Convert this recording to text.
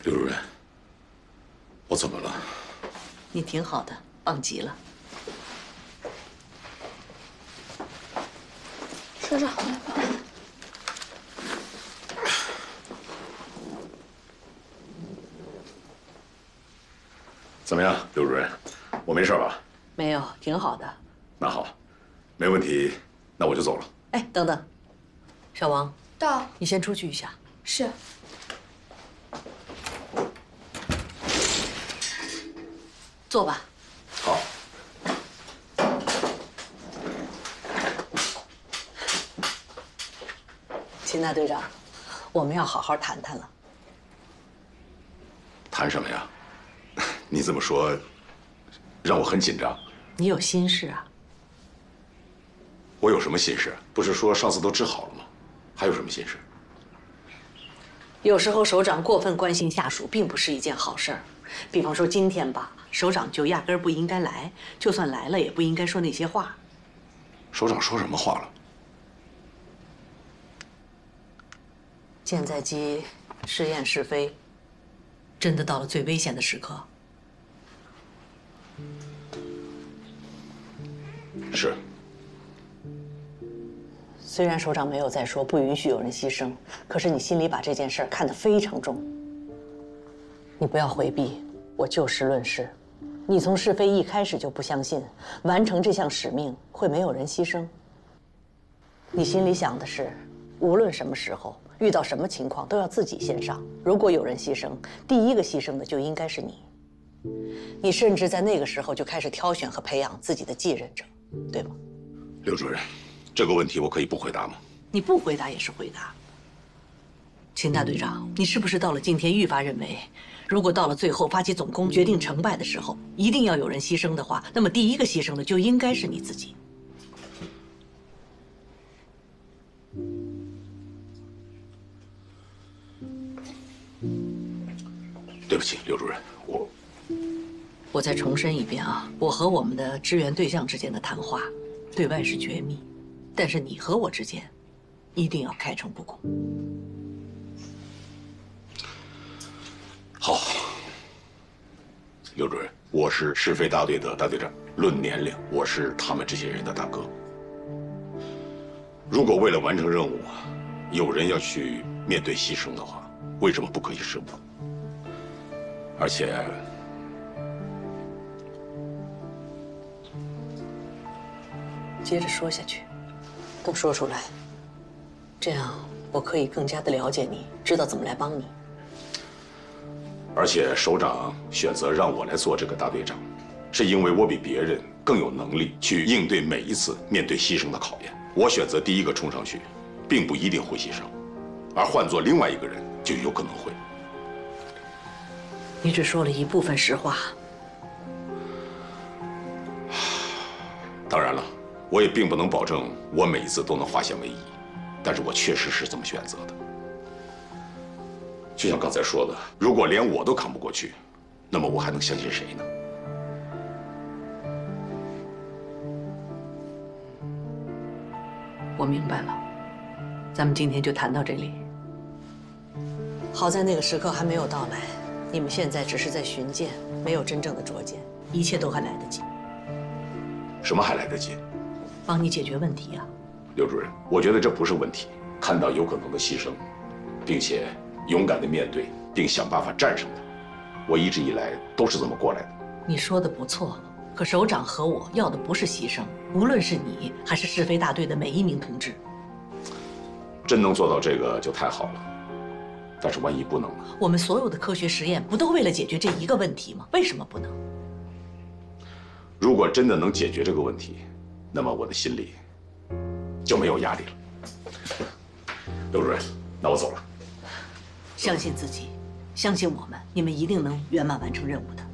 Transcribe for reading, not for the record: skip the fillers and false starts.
刘主任，我怎么了？ 你挺好的，棒极了。 首长， 怎么样，刘主任？我没事吧？ 没有，挺好的。 那好，没问题，那我就走了。 哎，等等，小王， 到。 你先出去一下。 是。 坐吧。 好。 秦大队长，我们要好好谈谈了。 谈什么呀？你这么说，让我很紧张。 你有心事啊？ 我有什么心事？不是说上次都治好了吗？还有什么心事？ 有时候首长过分关心下属，并不是一件好事儿。比方说今天吧，首长就压根儿不应该来，就算来了，也不应该说那些话。 首长说什么话了？ 舰载机试验试飞，真的到了最危险的时刻。 是。 虽然首长没有再说不允许有人牺牲，可是你心里把这件事儿看得非常重。你不要回避，我就事论事。你从试飞一开始就不相信完成这项使命会没有人牺牲。你心里想的是，无论什么时候遇到什么情况，都要自己先上。如果有人牺牲，第一个牺牲的就应该是你。你甚至在那个时候就开始挑选和培养自己的继任者，对吗？ 刘主任，这个问题我可以不回答吗？ 你不回答也是回答。秦大队长，你是不是到了今天愈发认为，如果到了最后发起总攻决定成败的时候，一定要有人牺牲的话，那么第一个牺牲的就应该是你自己？ 对不起，刘主任， 我再重申一遍啊，我和我们的支援对象之间的谈话，对外是绝密，但是你和我之间，一定要开诚布公。 好，刘主任，我是试飞大队的大队长，论年龄，我是他们这些人的大哥。如果为了完成任务，有人要去面对牺牲的话，为什么不可以是我？而且， 接着说下去，都说出来，这样我可以更加的了解你，知道怎么来帮你。 而且首长选择让我来做这个大队长，是因为我比别人更有能力去应对每一次面对牺牲的考验。我选择第一个冲上去，并不一定会牺牲，而换做另外一个人就有可能会。 你只说了一部分实话。 当然了，我也并不能保证我每一次都能化险为夷，但是我确实是这么选择的。就像刚才说的，如果连我都扛不过去，那么我还能相信谁呢？ 我明白了，咱们今天就谈到这里。好在那个时刻还没有到来，你们现在只是在巡舰，没有真正的捉舰，一切都还来得及。 什么还来得及？ 帮你解决问题啊。 刘主任，我觉得这不是问题。看到有可能的牺牲，并且勇敢地面对，并想办法战胜它，我一直以来都是这么过来的。 你说的不错，可首长和我要的不是牺牲，无论是你还是试飞大队的每一名同志。 真能做到这个就太好了，但是万一不能呢？ 我们所有的科学实验不都为了解决这一个问题吗？为什么不能？ 如果真的能解决这个问题，那么我的心里就没有压力了。刘主任，那我走了。 相信自己，相信我们，你们一定能圆满完成任务的。